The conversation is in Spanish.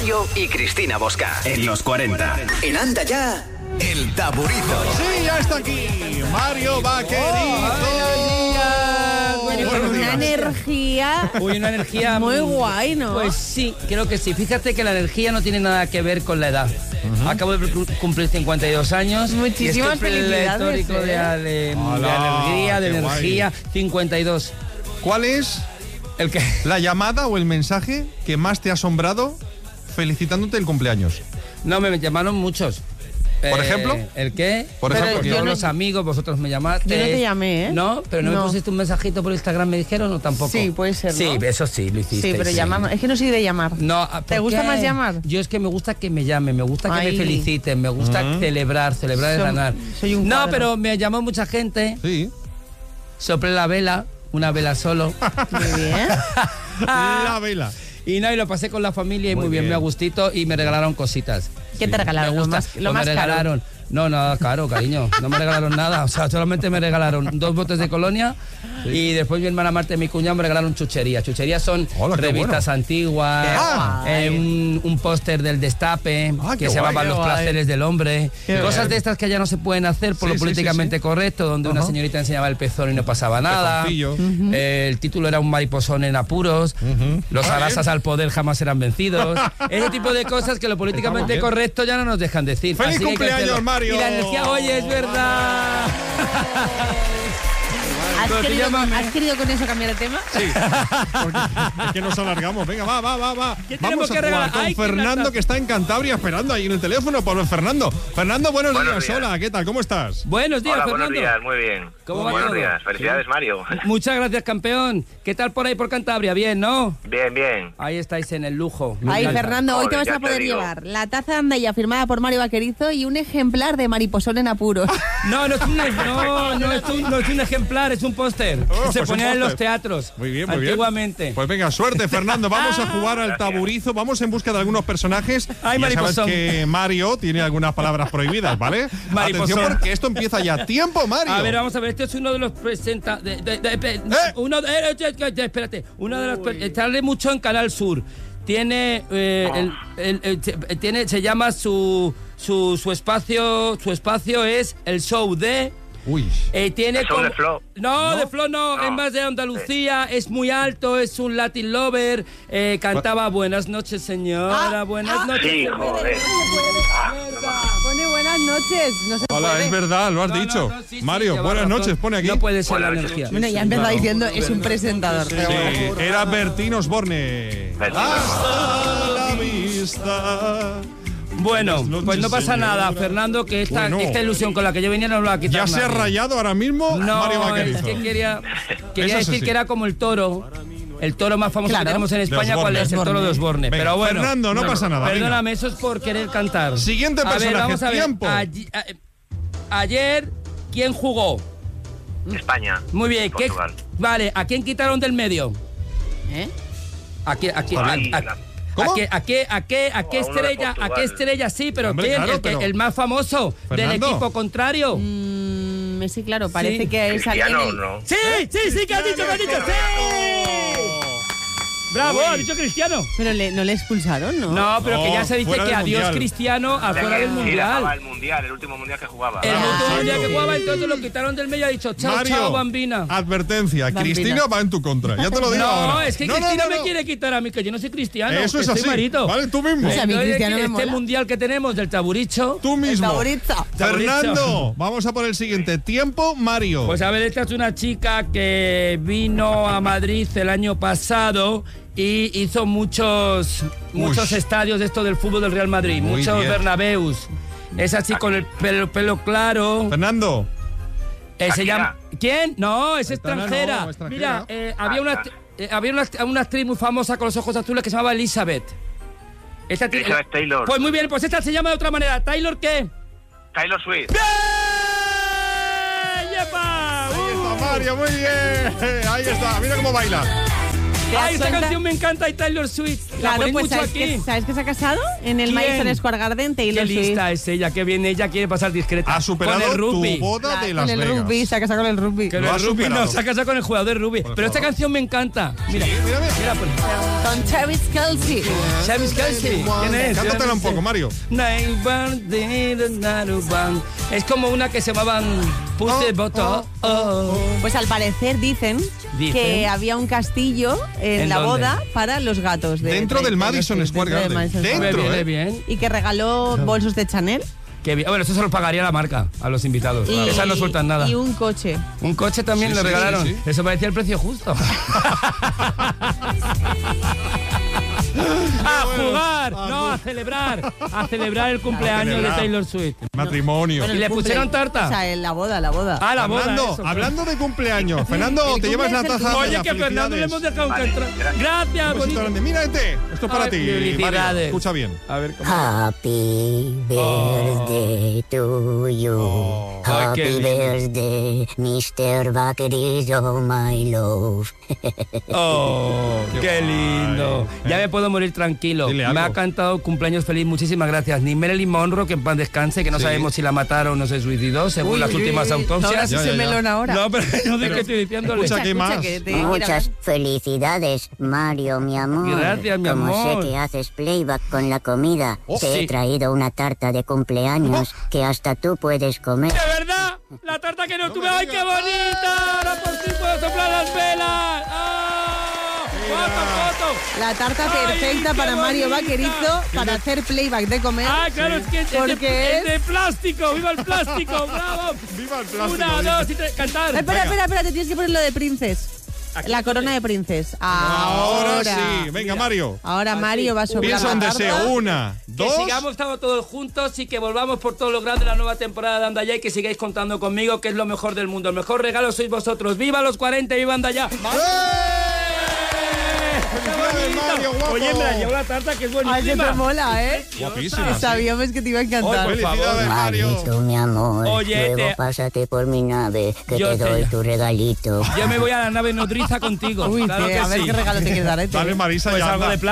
Mayo y Cristina Bosca. En los 40. En Anda Ya, El Taburito. Sí, ya está aquí Mario Vaquerizo. Pero con una energía. Uy, una energía muy guay, ¿no? Pues sí, creo que sí. Fíjate que la energía no tiene nada que ver con la edad. Acabo de cumplir 52 años. Muchísimas felicidades. Histórico de alegría, de energía. Guay. 52. ¿Cuál es el que la llamada o el mensaje que más te ha asombrado felicitándote el cumpleaños? No, me llamaron muchos. ¿Por ejemplo? ¿El qué? Por ejemplo, yo los amigos, vosotros me llamaste. Yo no te llamé, ¿eh? No, pero no me pusiste un mensajito por Instagram, me dijeron, o tampoco. Sí, puede ser, ¿no? Sí, eso sí, lo hiciste. Sí, pero llamamos. Es que no soy de llamar. No, ¿te gusta más llamar? Yo es que me gusta que me llamen, me gusta que me feliciten, me gusta celebrar es ganar. Soy un cuadro. No, pero me llamó mucha gente. Sí. Soplé la vela, una vela solo. Muy bien. La vela. Y no, y lo pasé con la familia y muy bien, me gustito y me regalaron cositas. ¿Qué te regalaron? Lo más me regalaron. Caro. No, nada caro, cariño. No me regalaron nada. O sea, solamente me regalaron 2 botes de colonia y después mi hermana Marta y mi cuñado me regalaron chucherías. Chucherías son revistas antiguas, un póster del Destape que se llamaba Los placeres del hombre. Cosas de estas que ya no se pueden hacer por lo políticamente correcto, donde una señorita enseñaba el pezón y no pasaba nada. El título era Un mariposón en apuros. Los arasas al poder jamás serán vencidos. Ese tipo de cosas que lo políticamente correcto ya no nos dejan decir. ¡Feliz cumpleaños, Mario! Y la energía, oye, es verdad. ¿Has querido con eso cambiar de tema? Sí, porque es que nos alargamos. Venga, va. Vamos a jugar con Fernando, que está en Cantabria esperando ahí en el teléfono. Por Fernando, buenos días. Hola, ¿qué tal? ¿Cómo estás? Buenos días, hola, Fernando. Buenos días, muy bien. ¿Cómo va buenos todo? días, felicidades, Mario. Muchas gracias, campeón. ¿Qué tal por ahí por Cantabria? Bien, ¿no? Bien. Ahí estáis en el lujo. Ahí, Fernando, hoy te vas a poder llevar la taza de Anda Ya firmada por Mario Vaquerizo y un ejemplar de Mariposón en apuros. No es un ejemplar, es un póster. Se ponía en los teatros. Muy bien, antiguamente. Pues venga, suerte, Fernando. Vamos a jugar al taburizo. Vamos en busca de algunos personajes. Ay, ya sabes mariposón. que Mario tiene algunas palabras prohibidas, ¿vale? Mariposón. Atención porque esto empieza ya. ¡Tiempo, Mario! A ver, vamos a ver. Este es uno de los presentadores. Espérate. Uno de los. Sale mucho en Canal Sur. Tiene. Se llama su espacio es el show de. Uy. Tiene de Flo. No, de Flo no, es más de Andalucía, es muy alto, es un Latin lover, cantaba Buenas noches, señora, buenas noches. Sí, joder. Pone buenas noches. No se Hola, puede. es verdad, lo has dicho. Sí, Mario, buenas noches, pone aquí. No puede ser la Buenas energía. Bueno, ya empezó diciendo, es un presentador. Sí, era Bertín Osborne. Hasta la vista. Bueno, pues no pasa nada, Fernando, que esta ilusión con la que yo venía no lo va a quitar. ¿Ya se ha rayado ahora mismo Mario No, Vaquerizo? es que quería Eso decir sí. que era como el toro. El toro más famoso que tenemos en España, Osborne. ¿cuál es? El toro de Osborne. Venga, Pero bueno, Fernando, no pasa nada. Perdóname, eso es por querer cantar. Siguiente personaje, vamos a ver. tiempo. Ayer, ¿quién jugó? España. Muy bien. Portugal. Vale, ¿a quién quitaron del medio? ¿Cómo? ¿A qué estrella? ¿A qué estrella? Sí, pero Hombre, ¿quién? claro, El más famoso Fernando. del equipo contrario. Sí, claro, parece Sí. que es alguien. Cristiano, ¿no? Sí, que has dicho, ¡sí! ¡Bravo! Ha dicho Cristiano. Pero no le expulsaron, ¿no? No, pero que ya se dice fuera que del adiós mundial. Cristiano afuera del Sí, mundial. dejaba el mundial, el último mundial que jugaba. El último exacto. mundial que jugaba, entonces lo quitaron del medio y ha dicho chao, Mario, chao, bambina. advertencia, Bambina. Cristina va en tu contra. Ya te lo digo No, ahora. es que Cristina me quiere quitar a mí, que yo no soy cristiano. Eso que es soy así. marito. Vale, tú mismo. O sea, a mí Entonces, Cristiano me este mola. mundial que tenemos del taburicho. Tú mismo. Taburitza. Fernando, vamos a por el siguiente. Tiempo, Mario. Pues a ver, esta es una chica que vino a Madrid el año pasado y hizo muchos estadios de esto del fútbol del Real Madrid, Muy muchos bien. Bernabéus. Es así con el pelo claro. Fernando. Se llama. ¿Quién? No, es Aitana, extranjera. no, extranjera. Mira, había una actriz muy famosa con los ojos azules que se llamaba Elizabeth. Elizabeth Taylor. Pues muy bien, pues esta se llama de otra manera. ¿Taylor qué? Taylor Swift. ¡Bien! ¡Yepa! Ahí está Mario, muy bien. Ahí está, mira cómo baila. ¡Ay, esta canción me encanta! Y Taylor Swift. La ponéis pues mucho aquí. ¿sabes que se ha casado? En el Madison Square Garden, Taylor Swift. Qué lista es ella, qué bien. Ella quiere pasar discreta. Ha superado con el rugby. tu boda de Las Vegas. Con el rugby, se ha casado con el rugby. Con el rugby no, se ha casado con el jugador de rugby. Pero esta canción me encanta. Mira, mira. Con Travis Kelce. Travis Kelce. ¿Quién es? Cántatela un poco, Mario. Es como una que se llamaban Push the Button. Pues al parecer dicen que había un castillo en la boda para los gatos. Dentro del Madison Square Garden. Dentro, bien. Y que regaló bolsos de Chanel. Qué bien. Bueno, eso se lo pagaría la marca a los invitados. Esas no sueltan nada. Y un coche. Un coche también le regalaron. Sí. Eso parecía el precio justo. ¡A jugar! No, a celebrar. A celebrar el cumpleaños de Taylor Swift. Matrimonio. Bueno, ¿Y le pusieron tarta? O sea, la boda. Ah, la boda. Fernando, eso, hablando de cumpleaños. Fernando, te llevas la taza. Oye, que a Fernando le hemos dejado un cantar. Gracias, bonito. Mira esto es para ti, Mario. Escucha bien. A ver cómo. Happy birthday to you. Happy birthday, Mr. Vaquerizo, my love. Oh, qué lindo. Ya me puedo morir tranquilo. Me ha cantado cumpleaños feliz, muchísimas gracias. Ni Marilyn Monroe, que en paz descanse, que no sabemos si la mataron o no se suicidó, según las últimas autopsias. No, se melón ahora. No, pero no sé qué estoy diciéndole. Escucha, ¿qué más? Muchas felicidades, Mario, mi amor. Gracias, mi Como amor. sé que haces playback con la comida, te he traído una tarta de cumpleaños que hasta tú puedes comer. ¡De verdad! ¡La tarta que no tuve! ¡Ay, qué bonita! ¡Ahora por fin puedo soplar las velas! ¡Ah! ¡Foto! La tarta perfecta para Mario Vaquerizo para hacer playback de comer. ¡Ah, claro! Es que es de plástico. ¡Viva el plástico! ¡Bravo! ¡Viva el plástico! 1, 2 y 3. ¡Cantar! Espera, te tienes que poner lo de Princes. La corona de Princes. Ahora sí. Venga, Mario. Ahora Mario va a soplar Piensa un la deseo. tarta. 1, 2. Que sigamos estando todos juntos y que volvamos por todo lo grande la nueva temporada de Anda Ya y que sigáis contando conmigo, que es lo mejor del mundo. El mejor regalo sois vosotros. ¡Viva los 40 y viva Anda Ya! Mario, guapo. Oye, me la llevo la tarta, que es buenísima. Ay, que te mola, ¿eh? Guapísima. Sabíamos que te iba a encantar. Oye, Felicidades, Mario. Marito, mi amor, Oye, luego pásate por mi nave, que Yo te sé doy ya. tu regalito. Yo me voy a la nave nodriza contigo. Uy, claro que a ver sí. qué regalo te quieres dar, ¿eh? Dale, Marisa, Pues ya algo anda. de